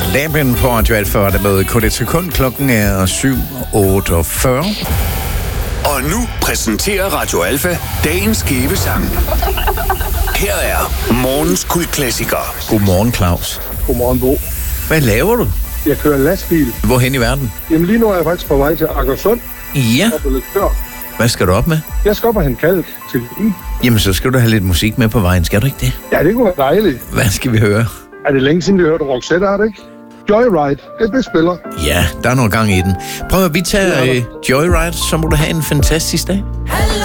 Laben på Radio Alfa, der med kun et sekund. Klokken er 7:48. Og nu præsenterer Radio Alfa dagens skæve sang. Her er morgens kultklassiker. Godmorgen, Claus. Godmorgen, Bo. Hvad laver du? Jeg kører lastbil. Hvorhen i verden? Jamen lige nu er jeg faktisk på vej til Akersund. Ja. Hvad skal du op med? Jeg skal op og hente kalk til bilen. Jamen, så skal du have lidt musik med på vejen. Skal du ikke det? Ja, det kunne være dejligt. Hvad skal vi høre? Er det længe siden, du hørte Roxette, har det ikke? Joyride, det spiller. Ja, der er noget gang i den. Prøv at vi tager Joyride, så må du have en fantastisk dag. Hello,